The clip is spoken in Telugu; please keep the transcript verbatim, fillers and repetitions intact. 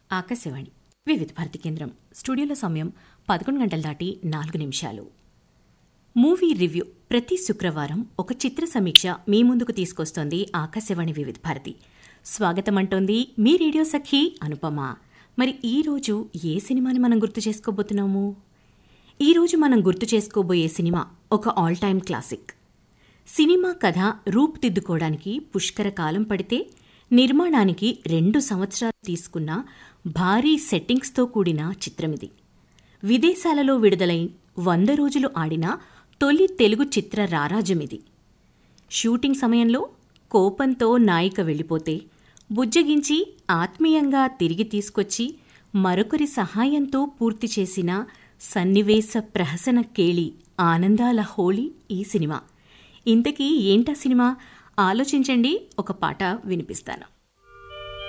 ఆకాశవాణి వివిధ భారతి కేంద్రం. స్టూడియోలో సమయం పదకొండు గంటలు దాటి నాలుగు నిమిషాలు. మూవీ రివ్యూ ప్రతి శుక్రవారం ఒక చిత్ర సమీక్ష మీ ముందుకు తీసుకొస్తోంది ఆకాశవాణి వివిధ భారతి. స్వాగతం అంటోంది మీ రేడియో సఖి అనుపమ. మరి ఈరోజు ఏ సినిమాని మనం గుర్తు చేసుకోబోతున్నాము? ఈరోజు మనం గుర్తు చేసుకోబోయే సినిమా ఒక ఆల్ టైమ్ క్లాసిక్. సినిమా కథ రూపుదిద్దుకోవడానికి పుష్కర కాలం పడితే నిర్మాణానికి రెండు సంవత్సరాలు తీసుకున్న భారీ సెట్టింగ్స్తో కూడిన చిత్రమిది. విదేశాలలో విడుదలై వంద రోజులు ఆడిన తొలి తెలుగు చిత్ర రారాజమిది. షూటింగ్ సమయంలో కోపంతో నాయిక వెళ్ళిపోతే బుజ్జగించి ఆత్మీయంగా తిరిగి తీసుకొచ్చి మరొకరి సహాయంతో పూర్తి చేసిన సన్నివేశ ప్రహసన కేళి ఆనందాల హోళీ ఈ సినిమా. ఇంతకీ ఏంటా సినిమా? ఆలోచించండి, ఒక పాట వినిపిస్తాను.